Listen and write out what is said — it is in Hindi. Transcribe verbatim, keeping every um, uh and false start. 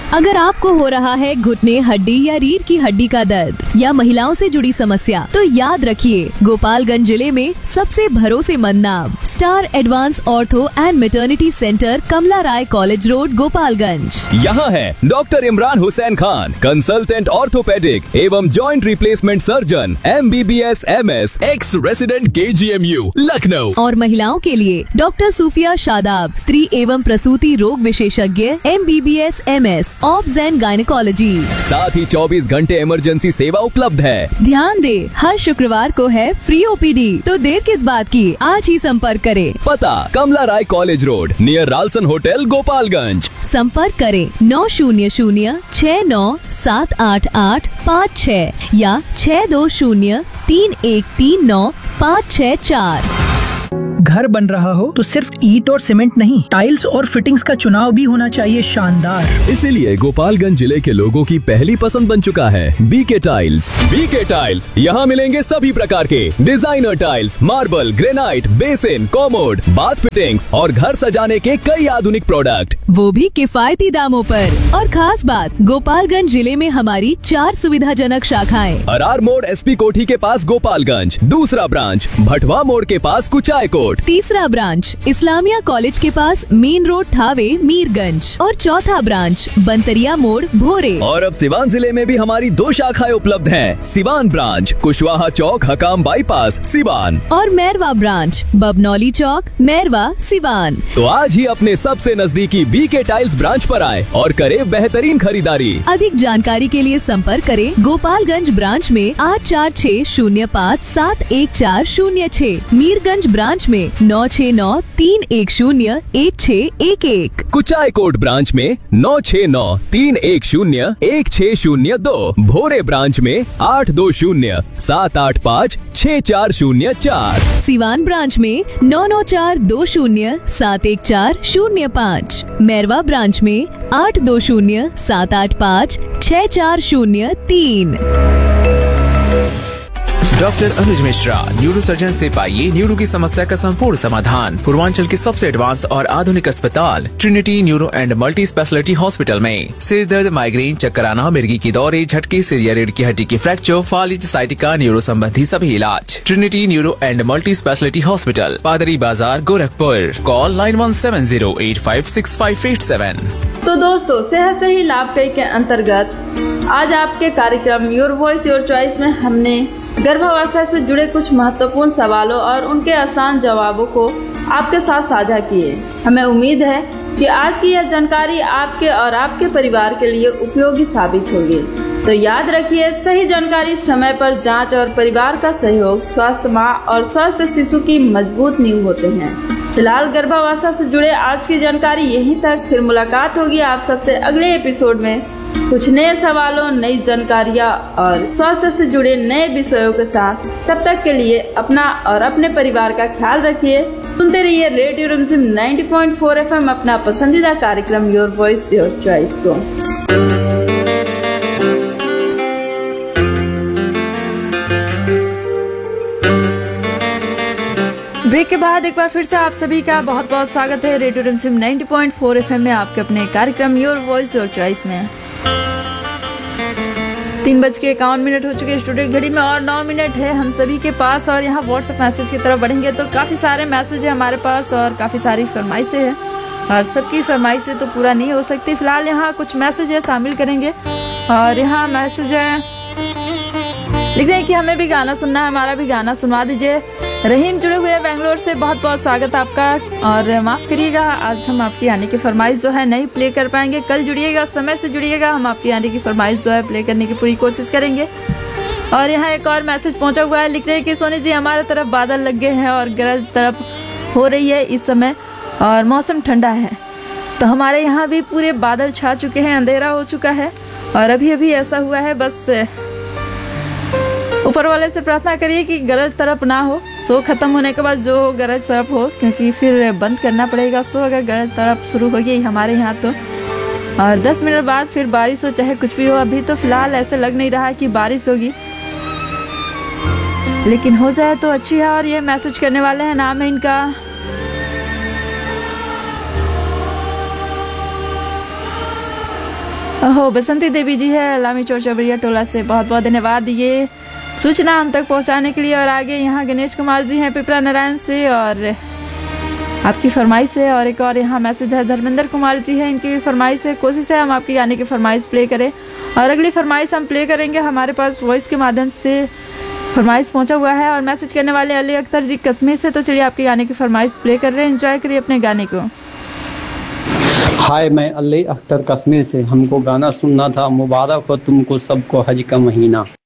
अगर आपको हो रहा है घुटने, हड्डी या रीढ़ की हड्डी का दर्द या महिलाओं से जुड़ी समस्या, तो याद रखिए, गोपालगंज जिले में सबसे भरोसेमंद नाम star advance ortho and maternity centre, Kamala Rai college road, Gopalganj. यहाँ है doctor Imran Hussain Khan, consultant orthopaedic एवं joint replacement surgeon, M B B S M S, x resident के जी एम यू, लखनऊ। और महिलाओं के लिए डॉक्टर सूफिया शादाब, स्त्री एवं प्रसूति रोग विशेषज्ञ, M B B S M S, obs and gynaecology. साथ ही चौबीस घंटे इमरजेंसी सेवा उपलब्ध है। ध्यान दे, हर शुक्रवार को है फ्री ओ पी डी, तो देर किस बात की, आज ही संपर्क करें। पता कमला राय college road, near Ralson hotel, Gopalganj. संपर्क करें नौ शून्य शून्य छह नौ सात आठ आठ पाँच छह या छह दो शून्य तीन एक तीन नौ पाँच छह चार। घर बन रहा हो तो सिर्फ ईंट और सीमेंट नहीं, टाइल्स और फिटिंग्स का चुनाव भी होना चाहिए शानदार। इसीलिए गोपालगंज जिले के लोगों की पहली पसंद बन चुका है बीके टाइल्स। बीके टाइल्स, यहाँ मिलेंगे सभी प्रकार के designer tiles, marble, granite, basin, commode, bath fittings और घर सजाने के कई आधुनिक प्रोडक्ट, वो भी किफायती दामों पर। और खास बात, गोपालगंज जिले में हमारी चार सुविधाजनक शाखाएं। अरार मोड़ एस पी कोठी के पास गोपालगंज, दूसरा ब्रांच भटवा मोड़ के पास कुचाय कोट, तीसरा ब्रांच इस्लामिया कॉलेज के पास मेन रोड थावे, मीरगंज, और चौथा ब्रांच बंतरिया मोड़, भोरे। और अब सिवान जिले में भी हमारी दो शाखाएं उपलब्ध हैं। सिवान ब्रांच कुशवाहा चौक, हकाम बाईपास, सिवान, और मैरवा ब्रांच बबनौली चौक, मैरवा, सिवान। तो आज ही अपने सबसे नजदीकी बीके टाइल्स ब्रांच पर आए और करे बेहतरीन खरीदारी। अधिक जानकारी के लिए संपर्क करें गोपालगंज ब्रांच में आठ चार छह शून्य पाँच सात एक चार शून्य छह, मीरगंज ब्रांच में नौ छह नौ तीन एक शून्य एक छह एक एक, कुचाय कोट ब्रांच में नौ छह नौ तीन एक शून्य एक छह शून्य दो, भोरे ब्रांच में आठ दो शून्य सात आठ पाँच छह चार शून्य चार, सिवान ब्रांच में नौ नौ चार दो शून्य सात एक चार शून्य पाँच, मैरवा ब्रांच में आठ दो शून्य सात आठ पाँच छह चार शून्य तीन। डॉक्टर अनुज मिश्रा, न्यूरो सर्जन से पाइए न्यूरो की समस्या का संपूर्ण समाधान। पूर्वांचल के सबसे एडवांस और आधुनिक अस्पताल Trinity neuro and multi speciality hospital में सिर दर्द, माइग्रेन, चक्कर आना, मिर्गी की दौरे, झटके, सिर या रीढ़ की हड्डी की फ्रैक्चर, फालिज, साइटिका, न्यूरो संबंधी सभी इलाज। Trinity neuro and multi speciality hospital, पादरी बाजार, Gorakhpur. Call nine one seven zero eight five six five eight seven. तो दोस्तों, सेहत से ही लाभ कई के अंतर्गत आज आपके कार्यक्रम योर वॉइस योर चॉइस में हमने गर्भावस्था से जुड़े कुछ महत्वपूर्ण सवालों और उनके आसान जवाबों को आपके साथ साझा किए। हमें उम्मीद है कि आज की यह जानकारी आपके और आपके परिवार के लिए उपयोगी साबित होगी। तो याद रखिए, सही जानकारी, समय पर जांच और परिवार का सहयोग स्वस्थ माँ और स्वस्थ शिशु की मजबूत नींव होते हैं। फिलहाल गर्भावस्था से जुड़े आज की जानकारी यहीं तक। फिर मुलाकात होगी आप सबसे अगले एपिसोड में कुछ नए सवालों, नई जानकारियाँ और स्वास्थ्य से जुड़े नए विषयों के साथ। तब तक के लिए अपना और अपने परिवार का ख्याल रखिए। सुनते रहिए रेडियो रिमझिम नब्बे पॉइंट चार एफ एम, अपना पसंदीदा कार्यक्रम योर वॉइस योर चॉइस को। ब्रेक के बाद एक बार फिर से आप सभी का बहुत बहुत स्वागत है रेडियो रिमझिम नब्बे पॉइंट चार एफ एम में, आपके अपने कार्यक्रम योर वॉइस योर चॉइस में। तीन बज के इक्यावन मिनट हो चुके स्टूडियो घड़ी में और नौ मिनट है हम सभी के पास। और यहाँ व्हाट्सएप मैसेज की तरफ बढ़ेंगे तो काफ़ी सारे मैसेज है हमारे पास और काफ़ी सारी फरमाइशें हैं और सबकी फरमाइशें तो पूरा नहीं हो सकती। फिलहाल यहाँ कुछ मैसेज है शामिल करेंगे। और यहाँ मैसेज है, लिख रहे हैं कि हमें भी गाना सुनना है, हमारा भी गाना सुनवा दीजिए। रहीम जुड़े हुए बेंगलोर से, बहुत बहुत स्वागत आपका। और माफ़ करिएगा, आज हम आपकी आने की फरमाइश जो है नहीं प्ले कर पाएंगे। कल जुड़िएगा, समय से जुड़िएगा, हम आपकी आने की फरमाइश जो है प्ले करने की पूरी कोशिश करेंगे। और यहाँ एक और मैसेज पहुँचा हुआ है, लिख रहे हैं कि सोनी जी हमारे तरफ बादल लग गए हैं और गरज तरफ हो रही है इस समय और मौसम ठंडा है। तो हमारे यहाँ भी पूरे बादल छा चुके हैं, अंधेरा हो चुका है और अभी अभी ऐसा हुआ है। बस ऊपर वाले से प्रार्थना करिए कि गरज तरफ ना हो, शो खत्म होने के बाद जो हो गरज तरफ हो, क्योंकि फिर बंद करना पड़ेगा शो अगर गरज तरफ शुरू हो गई हमारे यहाँ तो। और दस मिनट बाद फिर बारिश हो, चाहे कुछ भी हो। अभी तो फिलहाल ऐसे लग नहीं रहा कि बारिश होगी, लेकिन हो जाए तो अच्छी है। और ये मैसेज करने वाले हैं, नाम है इनका ओहो बसंती देवी जी है लामी चौर चबरिया टोला से, बहुत बहुत धन्यवाद ये सूचना हम तक पहुंचाने के लिए। और आगे यहाँ गणेश कुमार जी हैं पिपरा नारायण से और आपकी फरमाइश है। और एक और यहाँ मैसेज है धर्मेंद्र कुमार जी है, इनकी भी फरमाइश है। कोशिश है हम आपकी गाने की फरमाइश प्ले करें और अगली फरमाइश हम प्ले करेंगे। हमारे पास वॉइस के माध्यम से फरमाइश पहुंचा हुआ है और मैसेज करने वाले अली अख्तर जी कश्मीर से। तो चलिए आपकी गाने की फरमाइश प्ले कर रहे हैं, एंजॉय करिए अपने गाने को। हाय, मैं अली अख्तर कश्मीर से। हमको गाना सुनना था, मुबारक हो तुमको सबको हज का महीना।